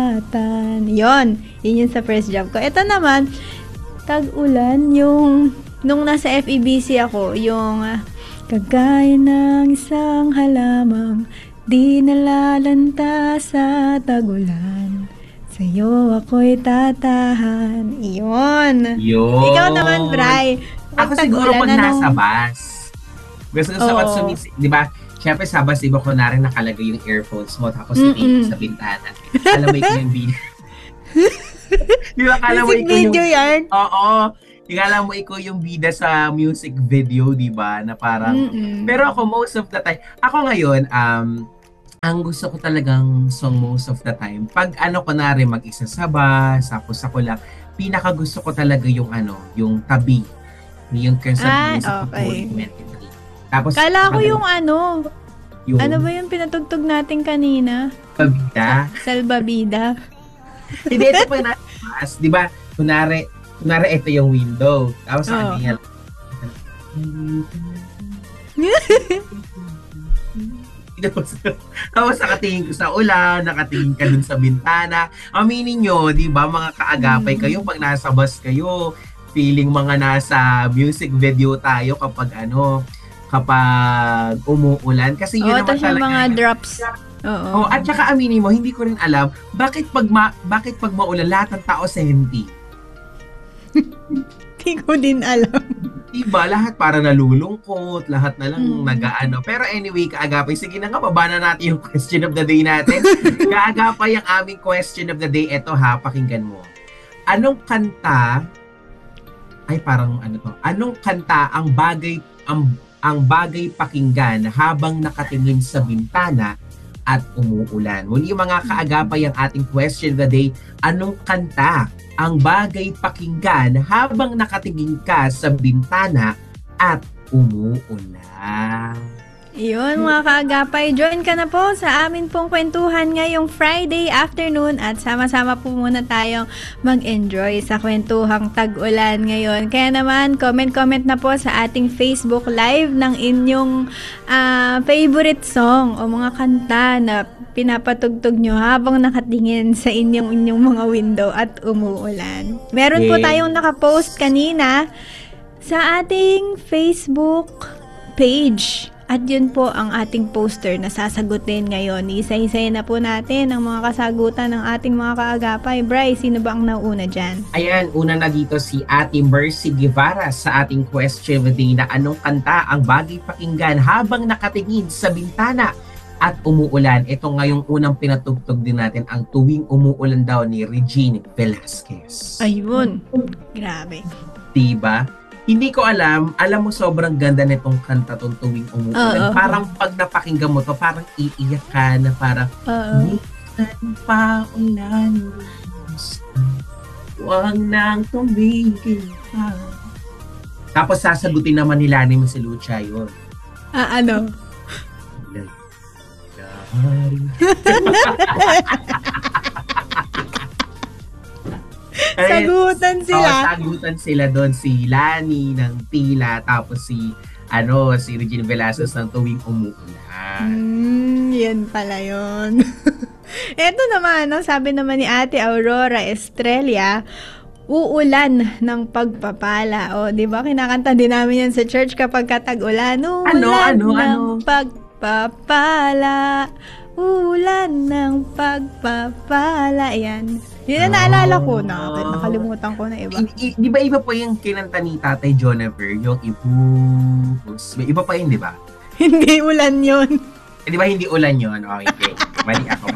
karagatan. Yun yung sa first job ko. Ito naman, tag-ulan, yung nung nasa FEBC ako, yung kagaya ng isang halamang di nalalanta sa tag-ulan. Sa'yo ako'y tatahan. Yun. Ikaw naman, Bri. Ako siguro pag nasa bus. Gusto ko sa sumisip, di ba? Siyempre sa bus, di ba kunwari nakalagay yung earphones mo tapos itin sa bintana. Alam mo yung video. Di ba kala mo ikaw yung... yan? Oo. Kala mo ikaw yung bida sa music video, di ba? Na parang... Pero ako most of the time, ako ngayon, ang gusto ko talagang song most of the time, pag kunwari mag-isa sa bus, tapos ako lang, pinaka gusto ko talaga yung tabi. Yung Quezon Music okay. 23. Tapos, kala ko yung ano ba yung pinatugtog natin kanina? Babida. Salbabida. Hindi, ito pa na bus, di ba? Kunwari ito yung window. Tapos sabi niya, tapos nakatingin ko sa ulan, nakatingin ka dun sa bintana. Aminin nyo, di ba, mga kaagapay kayo, pag nasa bus kayo, feeling mga nasa music video tayo kapag umuulan. Kasi yun naman talaga. Mga drops. Oo. At saka aminin mo, hindi ko rin alam, bakit pag maulan, lahat ng tao senti? Hindi ko din alam. Diba, lahat para nalulungkot, lahat na lang nag-aano. Pero anyway, kaagapay, sige na nga, baba na natin yung question of the day natin. Kaagapay ang aming question of the day. Ito ha, pakinggan mo. Anong kanta, anong kanta ang bagay pakinggan habang nakatingin sa bintana at umuulan? Muli mga kaagapay ang ating question of the day. Anong kanta ang bagay pakinggan habang nakatingin ka sa bintana at umuulan? Iyon mga kaagapay, join ka na po sa amin pong kwentuhan ngayong Friday afternoon at sama-sama po muna tayong mag-enjoy sa kwentuhang tag-ulan ngayon. Kaya naman, comment na po sa ating Facebook Live ng inyong favorite song o mga kanta na pinapatugtog nyo habang nakatingin sa inyong mga window at umuulan. Meron po tayong nakapost kanina sa ating Facebook page. At yun po ang ating poster na sasagutin ngayon. Isa-isay na po natin ang mga kasagutan ng ating mga kaagapay. Bryce, sino ba ang nauna dyan? Ayan, una na dito si Ate Mercy Guevara sa ating question of the day na anong kanta ang bagay pakinggan habang nakatingin sa bintana at umuulan. Ito ngayong unang pinatugtog din natin ang Tuwing Umuulan daw ni Regine Velasquez. Ayun, grabe. Diba? Hindi ko alam mo sobrang ganda nitong kanta tong Tuwing Umuulan. Parang pag napakinggan mo to, parang iiyak ka na parang minsan pa ulan, huwag nang tumigil pa. Tapos sasagutin naman nila ni Miss Lucia yun. Ano? Sagutan sila. Sagutan sila doon, si Lani ng Tila, tapos si Regine Velasquez ng Tuwing Umuulan. Yan pala yun. Eto naman, sabi naman ni Ate Aurora Estrella, uulan ng pagpapala. O, di ba? Kinakanta din namin yan sa church kapag katag-ulan. Uulan ng pagpapala. Ulan ng pagpapala. Yan. Yun na naalala ko na. Nakalimutan ko na iba. Di ba iba po yung kinanta ni Tatay Jonaver? Yung Ibubus. Iba pa yun, di ba? Hindi ulan yun. Di ba hindi ulan yun? Okay. Mali ako.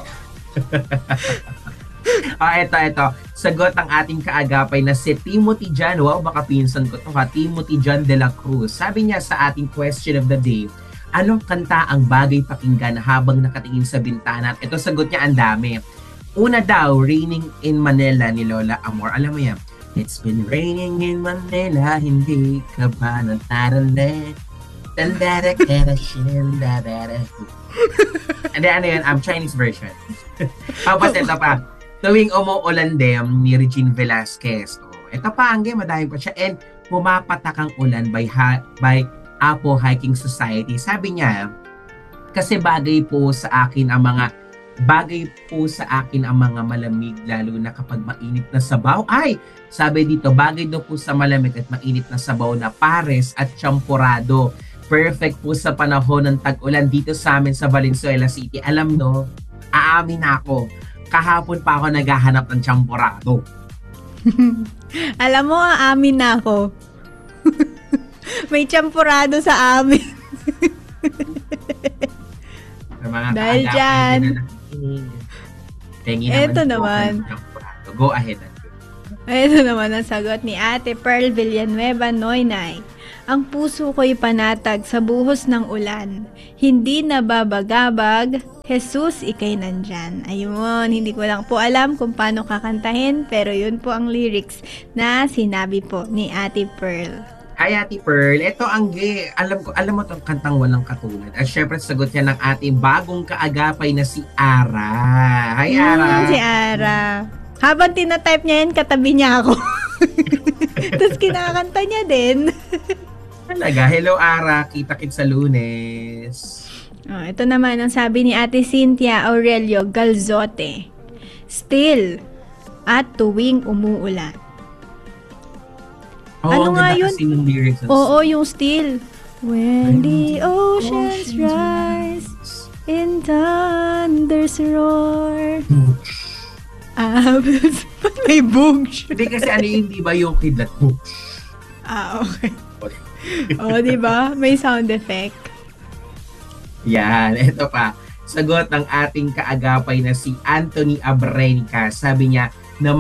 Ito. Sagot ang ating kaagapay na si Timothy John. Wow, baka pinsan ko to ha. Timothy John de la Cruz. Sabi niya sa ating question of the day, anong kanta ang bagay pakinggan habang nakatingin sa bintana? At ito sagot niya ang dami. Una daw, Raining in Manila ni Lola Amor. Alam mo yan? It's been raining in Manila, hindi ka ba natarali? And then ano yan? Chinese version. Tapos ito pa, Tuwing Umuulan din ni Regine Velasquez. Ito pa, ang game, madami pa siya. And Pumapatak ang Ulan by Apo Hiking Society. Sabi niya, kasi bagay po sa akin ang mga Bagay po sa akin ang mga malamig lalo na kapag mainit na sabaw. Ay, sabi dito, bagay daw po sa malamig at mainit na sabaw na pares at champurado. Perfect po sa panahon ng tag-ulan dito sa amin sa Valenzuela City. Alam no, aamin ako, kahapon pa ako naghahanap ng champurado. Alam mo, aamin na ako. May champurado sa amin. Sa mga Dahil kaagapay dyan. na nakikinig. Pengi Eto po naman. ng champurado. Go ahead. Ito naman ang sagot ni Ate Pearl Villanueva Noynay. Ang puso ko'y panatag sa buhos ng ulan. Hindi nababagabag. Jesus, ikay nandyan. Ayun, hindi ko lang po alam kung paano kakantahin, pero yun po ang lyrics na sinabi po ni Ate Pearl. Hi, Ate Pearl. Ito ang alam mo tong kantang walang katulad. At syempre, sagot yan ng ating bagong kaagapay na si Ara. Hi, Ara. Si Ara. Habang tinatype niya yan, katabi niya ako. Tapos kinakanta niya din. Talaga. Hello, Ara. Kita-kit sa Lunes. Oh, ito naman ang sabi ni Ate Cynthia Aurelio Galzote. Still, at tuwing umuulan. Oh, Ano ang nga ganda yun? kasi ng lyrics. Oo, yung still. When the oceans rise in thunders roar. Ba't may boogs? Hindi kasi ano yun, di ba yung kidlat mo? Okay. Oo, di ba? May sound effect. Yan, ito pa. Sagot ng ating kaagapay na si Anthony Abrenica. Sabi niya,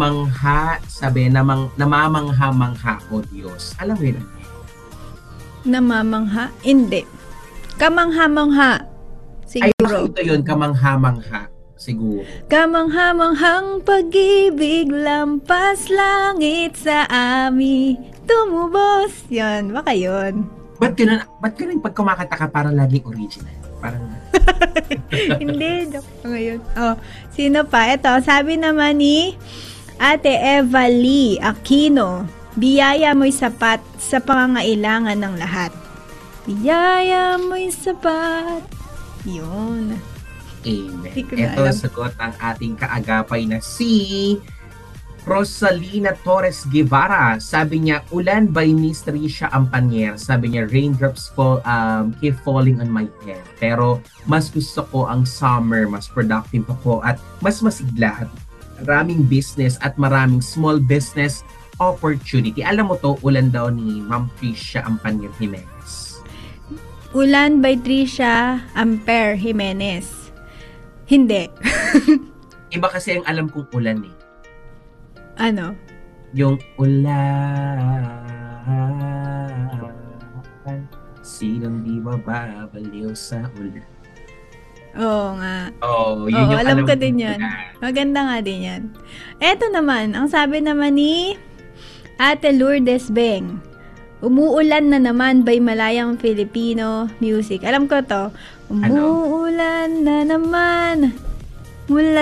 namamangha-mangha o Diyos. Alam mo yun? Namamangha? Hindi. Kamangha-mangha. Ay, Siguro. ito yun, kamangha-mangha. Siguro. Kamangha-manghang pag-ibig lampas langit sa amin. Tumubos. Yan, baka yun. Ba't ganun pag kumakanta ka parang laging original? Parang... Hindi, joke ko ngayon. Oh, sino pa? Ito, sabi naman ni Ate Eva Lee Aquino, biyaya mo'y sapat sa pangangailangan ng lahat. Biyaya mo'y sapat. Yun. Amen. Hindi ko na Ito, alam. sagot ang ating kaagapay na si Rosalina Torres Guevara. Sabi niya, ulan by Miss Trisha Ampanier. Sabi niya, raindrops keep falling on my head. Pero mas gusto ko ang summer, mas productive ako at mas masigla. Maraming business at maraming small business opportunity. Alam mo to, ulan daw ni Ma'am Trisha Ampanier Jimenez. Ulan by Trisha Amper Jimenez. Hindi. Iba kasi ang alam kong ulan eh. Ano? Yung ulan, sinong di mababaliw sa ulan. Oo nga. Oh, yun Oo, yung alam ko kong din yan. ulan. Maganda nga din yan. Eto naman, ang sabi naman ni Ate Lourdes Beng, umuulan na naman by Malayang Filipino Music. Alam ko to. Umuulan na naman mula